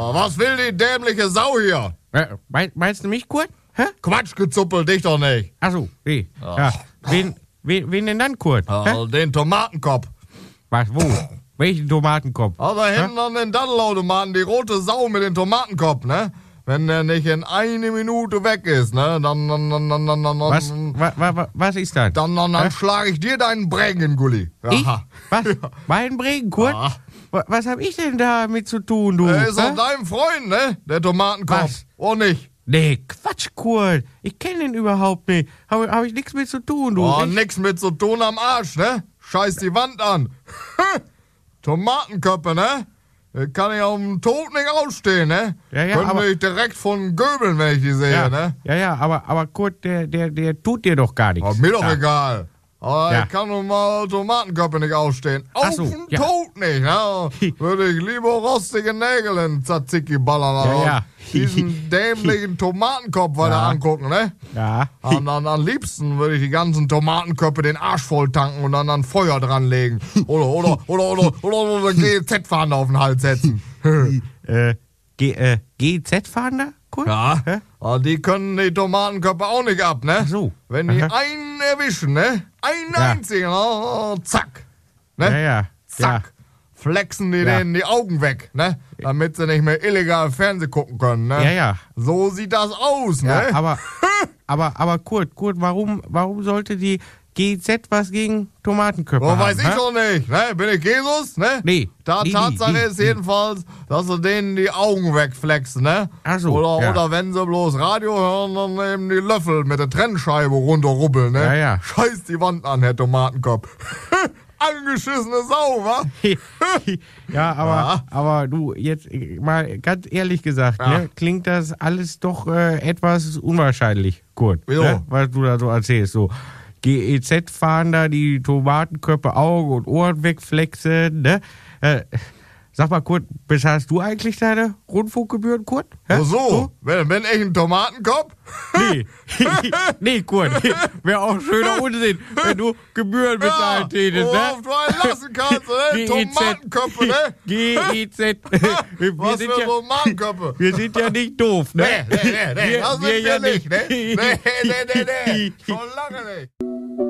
Was will die dämliche Sau hier? Meinst du mich, Kurt? Hä? Quatsch, gezuppelt, dich doch nicht. Achso, nee. Ja. Wen denn dann, Kurt? Den Tomatenkopf. Was, wo? Welchen Tomatenkopf? Da hinten an den Daddelautomaten, die rote Sau mit dem Tomatenkopf, ne? Wenn der nicht in 1 Minute weg ist, ne? Dann Was ist das? Dann schlage ich dir deinen Bregen, Gulli. Ich? Was? Mein Bregen, Kurt? Was hab ich denn damit zu tun, du? Der ist doch dein Freund, ne? Der Tomatenkopf. Was? Oh, nicht? Nee, Quatsch, Kurt. Ich kenne den überhaupt nicht. Hab ich nichts mit zu tun, du. Oh, nix mit zu tun am Arsch, ne? Scheiß die Wand an. Tomatenköpfe, ne? Kann ich auf dem Tod nicht ausstehen, ne? Ja, Könnte aber mich direkt von Göbeln, wenn ich die sehe, ne? Ja, aber Kurt, der tut dir doch gar nichts. Mir doch egal. Aber Ja. ich kann nun mal Tomatenköpfe nicht ausstehen. Auf so, den ja. Tod nicht, ne? Würde ich lieber rostige Nägel in Tzatziki ballern. Ja. Diesen dämlichen Tomatenkopf weiter angucken, ne? Ja. Am liebsten würde ich die ganzen Tomatenköpfe den Arsch voll tanken und dann Feuer dranlegen. Oder GZ-Fahnder auf den Hals setzen. GZ-Fahnder, Kurt? Ja, Hä? aber die können die Tomatenköpfe auch nicht ab, ne? Ach so. Wenn die Aha. einen erwischen, ne? Einen Ja. einzigen, zack. Ne? Ja. Zack. Flexen die Ja. denen die Augen weg, ne? Damit sie nicht mehr illegal Fernsehen gucken können, ne? Ja. So sieht das aus, ne? Ja, aber Kurt, warum sollte die GZ was gegen Tomatenköpfe haben? Weiß ich hä? doch nicht, ne? Bin ich Jesus, ne? Nee. Tatsache Nee. ist jedenfalls, dass sie denen die Augen wegflexen, ne? Ach so, Oder ja. wenn sie bloß Radio hören, dann eben die Löffel mit der Trennscheibe runterrubbeln, ne? Ja. Scheiß die Wand an, Herr Tomatenkopf. Angeschissene Sau, wa? Ja, aber du, jetzt mal ganz ehrlich gesagt, Ja. ne, klingt das alles doch etwas unwahrscheinlich, Kurt, Wieso? ne, was du da so erzählst. So GEZ-Fahnder, die Tomatenköpfe Augen und Ohren wegflexen, ne? Sag mal, Kurt, bezahlst du eigentlich deine Rundfunkgebühren, Kurt? Hä? So, bin ich ein Tomatenkopf? Nee. Nee, Kurt. Wäre auch schöner Unsinn, wenn du Gebühren bezahlt hättest, ne? Worauf du einen lassen kannst, ne? Tomatenköpfe, ne? GEZ. Was für Tomatenköpfe? Wir sind ja nicht doof, ne? Nee, das sind wir ja nicht, ne? Nee. Schon lange nicht.